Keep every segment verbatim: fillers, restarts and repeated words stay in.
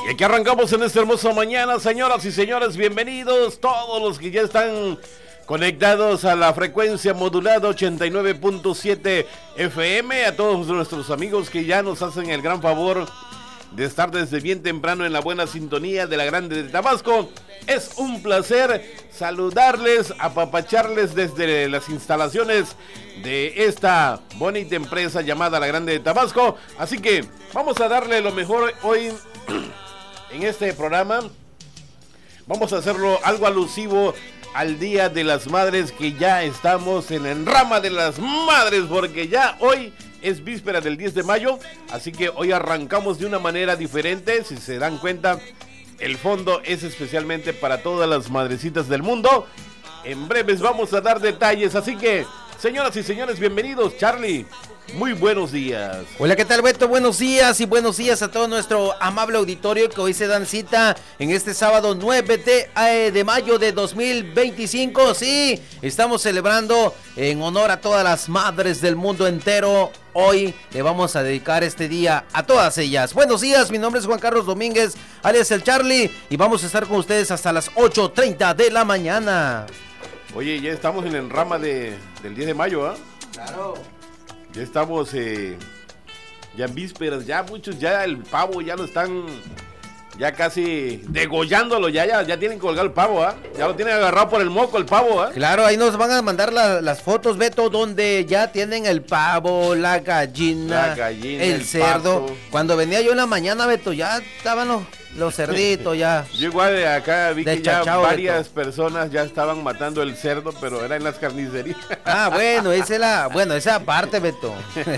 Y aquí arrancamos en esta hermosa mañana, señoras y señores, bienvenidos todos los que ya están conectados a la frecuencia modulada ochenta y nueve punto siete F M, a todos nuestros amigos que ya nos hacen el gran favor de estar desde bien temprano en la buena sintonía de la Grande de Tabasco. Es un placer saludarles, apapacharles desde las instalaciones de esta bonita empresa llamada La Grande de Tabasco. Así que vamos a darle lo mejor hoy en este programa. Vamos a hacerlo algo alusivo al Día de las Madres, que ya estamos en el rama de las madres, porque ya hoy es víspera del diez de mayo, así que hoy arrancamos de una manera diferente. Si se dan cuenta, el fondo es especialmente para todas las madrecitas del mundo. En breves vamos a dar detalles, así que, señoras y señores, bienvenidos. Charlie, muy buenos días. Hola, ¿qué tal, Beto? Buenos días y buenos días a todo nuestro amable auditorio que hoy se dan cita en este sábado nueve de mayo de dos mil veinticinco. Sí, estamos celebrando en honor a todas las madres del mundo entero. Hoy le vamos a dedicar este día a todas ellas. Buenos días, mi nombre es Juan Carlos Domínguez, alias el Charlie, y vamos a estar con ustedes hasta las ocho treinta de la mañana. Oye, ya estamos en el rama de, del diez de mayo, ¿ah? ¿eh? Claro. Ya estamos eh, ya en vísperas, ya muchos, ya el pavo ya lo están ya casi degollándolo, ya, ya, ya tienen colgado el pavo, ¿ah? ¿eh? Ya lo tienen agarrado por el moco el pavo, ¿ah? ¿eh? Claro, ahí nos van a mandar la, las fotos, Beto, donde ya tienen el pavo, la gallina, la gallina el, el cerdo. pato. Cuando venía yo en la mañana, Beto, ya estaban los, los cerditos ya. Yo igual de acá vi de que ya chachao, varias Beto. personas ya estaban matando el cerdo, pero era en las carnicerías. Ah, bueno, esa es la, bueno, esa parte, Beto.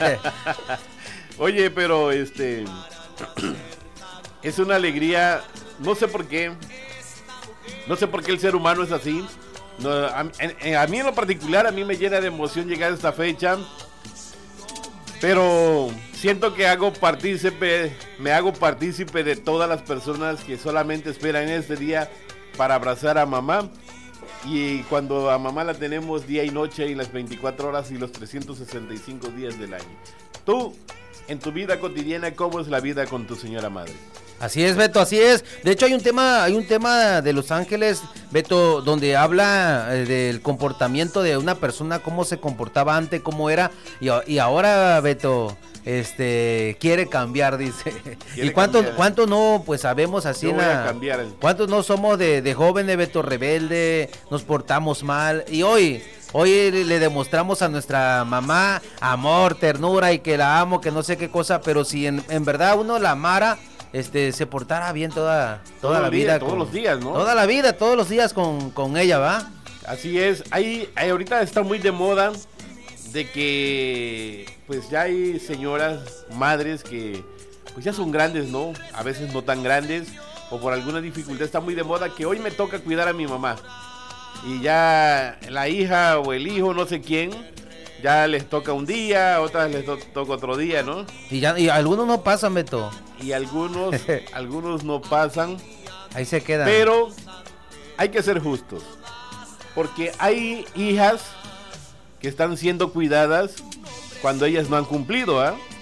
Oye, pero este es una alegría, no sé por qué, no sé por qué el ser humano es así. No, a, en, a mí en lo particular, a mí me llena de emoción llegar a esta fecha, pero siento que hago partícipe, me hago partícipe de todas las personas que solamente esperan este día para abrazar a mamá. Y cuando a mamá la tenemos día y noche y las veinticuatro horas y los trescientos sesenta y cinco días del año. Tú, en tu vida cotidiana, ¿cómo es la vida con tu señora madre? Así es, Beto, así es. De hecho, hay un tema, hay un tema de Los Ángeles, Beto, donde habla eh, del comportamiento de una persona, cómo se comportaba antes, cómo era, y, y ahora, Beto, este, quiere cambiar, dice. ¿Y cuánto, cuánto no, pues sabemos así? Yo en voy la, a cambiar. ¿Cuántos no somos de, de jóvenes, Beto, rebelde, nos portamos mal? Y hoy... Hoy le demostramos a nuestra mamá amor, ternura y que la amo, que no sé qué cosa, pero si en, en verdad uno la amara, este, se portara bien toda, toda Todo la día, vida. todos con, los días, ¿no? Toda la vida, todos los días con, con ella, ¿va? Así es. Hay, hay, ahorita está muy de moda de que pues ya hay señoras, madres que pues ya son grandes, ¿no? A veces no tan grandes o por alguna dificultad está muy de moda que hoy me toca cuidar a mi mamá. Y ya la hija o el hijo, no sé quién, ya les toca un día, otras les to- toca otro día, ¿no? Y ya y algunos no pasan, Beto. Y algunos, algunos no pasan. Ahí se quedan. Pero hay que ser justos, porque hay hijas que están siendo cuidadas cuando ellas no han cumplido, ¿ah? ¿eh?